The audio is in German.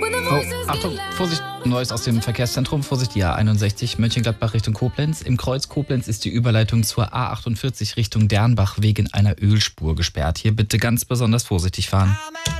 Oh, Achtung, Vorsicht, Neues aus dem Verkehrszentrum. Vorsicht, die A61 Mönchengladbach Richtung Koblenz. Im Kreuz Koblenz ist die Überleitung zur A48 Richtung Dernbach wegen einer Ölspur gesperrt. Hier bitte ganz besonders vorsichtig fahren.